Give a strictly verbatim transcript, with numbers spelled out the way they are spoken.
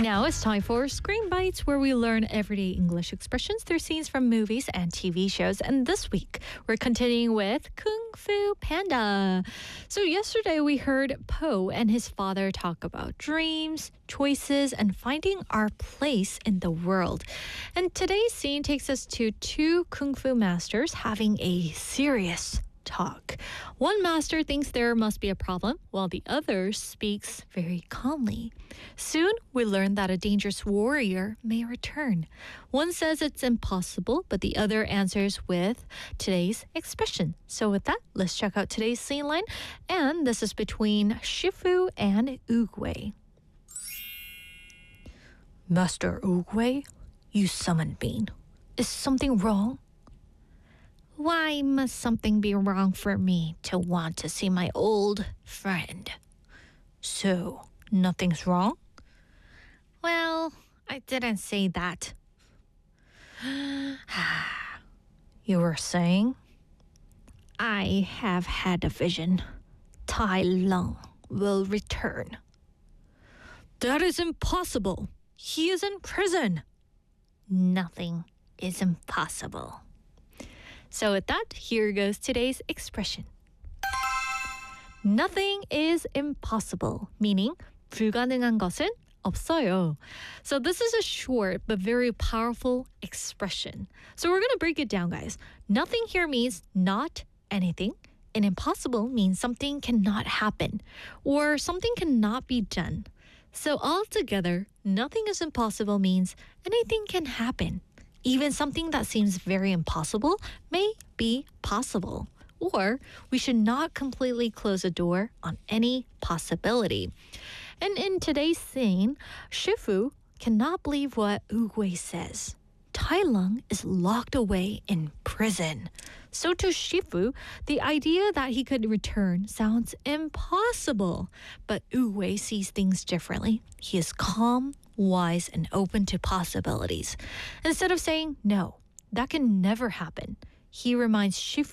Now it's time for Screen Bites, where we learn everyday English expressions through scenes from movies and T V shows. And this week, we're continuing with Kung Fu Panda. So yesterday, we heard Po and his father talk about dreams, choices, and finding our place in the world. And today's scene takes us to two Kung Fu masters having a serious talk. One master thinks there must be a problem, while the other speaks very calmly. Soon, we learn that a dangerous warrior may return. One says it's impossible, but the other answers with today's expression. So with that, let's check out today's scene line. And this is between Shifu and Oogway. Master Oogway, you summoned me. Is something wrong? Why must something be wrong for me to want to see my old friend? So, nothing's wrong? Well, I didn't say that. You were saying? I have had a vision. Tai Lung will return. That is impossible. He is in prison. Nothing is impossible. So with that, here goes today's expression. Nothing is impossible, meaning 불가능한 것은 없어요. So this is a short but very powerful expression. So we're going to break it down, guys. Nothing here means not anything, and impossible means something cannot happen or something cannot be done. So altogether, nothing is impossible means anything can happen. Even something that seems very impossible may be possible. Or we should not completely close a door on any possibility. And in today's scene, Shifu cannot believe what Oogway says. Tai Lung is locked away in prison. So to Shifu, the idea that he could return sounds impossible. But Oogway sees things differently. He is calm, wise, and open to possibilities. Instead of saying, no, that can never happen, he reminds Shifu